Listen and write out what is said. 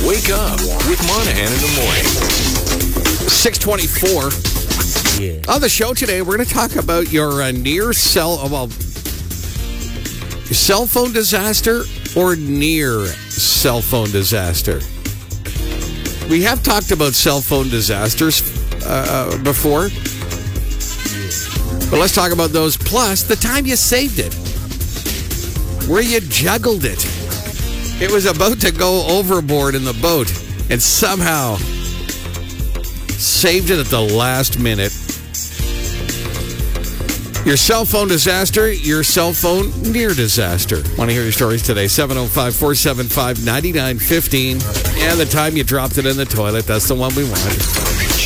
Wake up with Monahan in the morning. 6:24. Yeah. On the show today, we're going to talk about your your cell phone disaster or near cell phone disaster. We have talked about cell phone disasters before, but let's talk about those. Plus, the time you saved it, where you juggled it. It was about to go overboard in the boat, and somehow saved it at the last minute. Your cell phone disaster, your cell phone near disaster. Want to hear your stories today? 705-475-9915. And the time you dropped it in the toilet, that's the one we want.